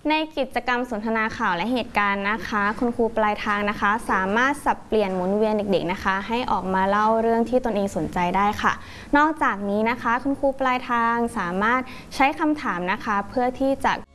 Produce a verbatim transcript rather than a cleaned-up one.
ในกิจกรรมสนทนาข่าวและเหตุการณ์นะคะคุณครูปลายทางนะคะสามารถสับเปลี่ยนหมุนเวียนเด็กๆนะคะให้ออกมาเล่าเรื่องที่ตนเองสนใจได้ค่ะนอกจากนี้นะคะคุณครูปลายทางสามารถใช้คำถามนะคะเพื่อที่จะ